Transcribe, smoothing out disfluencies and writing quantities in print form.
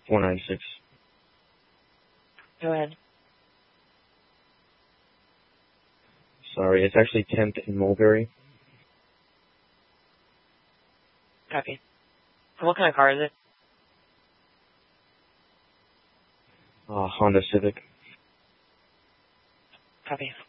496. Go ahead. Sorry, it's actually 10th in Mulberry. Copy. And what kind of car is it? Honda Civic. Copy.